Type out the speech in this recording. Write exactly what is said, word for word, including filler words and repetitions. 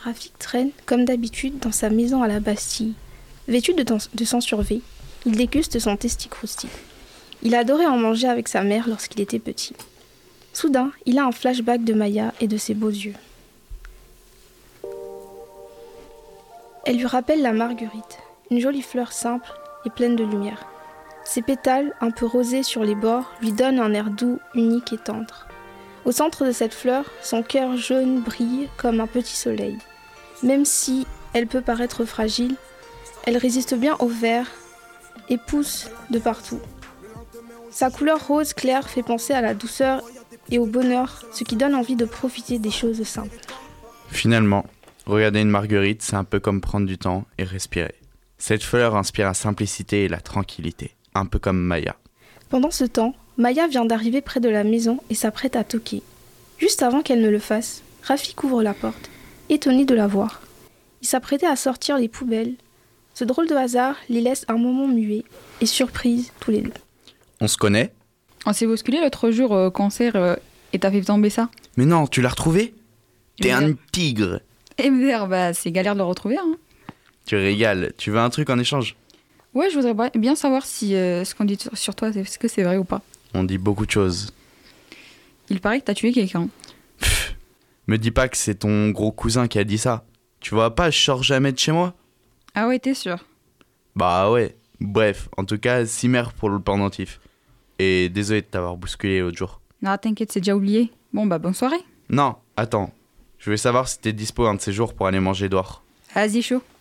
Rafik traîne, comme d'habitude, dans sa maison à la Bastille. Vêtu de, ten- de sang survêt, il déguste son testi-crousti. Il adorait en manger avec sa mère lorsqu'il était petit. Soudain, il a un flashback de Maya et de ses beaux yeux. Elle lui rappelle la marguerite, une jolie fleur simple et pleine de lumière. Ses pétales, un peu rosés sur les bords, lui donnent un air doux, unique et tendre. Au centre de cette fleur, son cœur jaune brille comme un petit soleil. Même si elle peut paraître fragile, elle résiste bien au vert et pousse de partout. Sa couleur rose clair fait penser à la douceur et au bonheur, ce qui donne envie de profiter des choses simples. Finalement, regarder une marguerite, c'est un peu comme prendre du temps et respirer. Cette fleur inspire la simplicité et la tranquillité, un peu comme Maya. Pendant ce temps, Maya vient d'arriver près de la maison et s'apprête à toquer. Juste avant qu'elle ne le fasse, Rafik ouvre la porte, étonné de la voir. Il s'apprêtait à sortir les poubelles. Ce drôle de hasard les laisse un moment muets et surprises tous les deux. On se connaît ? On s'est bousculé l'autre jour au concert euh, et t'as fait tomber ça. Mais non, tu l'as retrouvé ? T'es Merde. un tigre. Eh merde, bah c'est galère de le retrouver. Hein. Tu régales. Tu veux un truc en échange ? Ouais, je voudrais bien savoir si euh, ce qu'on dit sur toi, est-ce que c'est vrai ou pas. On dit beaucoup de choses. Il paraît que t'as tué quelqu'un. Pff, me dis pas que c'est ton gros cousin qui a dit ça. Tu vois pas, je sors jamais de chez moi. Ah ouais, t'es sûr ? Bah ouais. Bref, en tout cas, cimer pour le pendentif. Et désolé de t'avoir bousculé l'autre jour. Non, t'inquiète, c'est déjà oublié. Bon bah bonne soirée. Non, attends. Je voulais savoir si t'es dispo un de ces jours pour aller manger dehors. Vas-y, chaud.